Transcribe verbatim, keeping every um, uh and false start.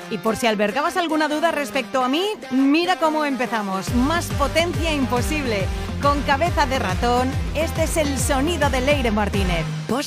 Y por si albergabas alguna duda respecto a mí, mira cómo empezamos. Más potencia imposible. Con cabeza de ratón, este es el sonido de Leire Martínez.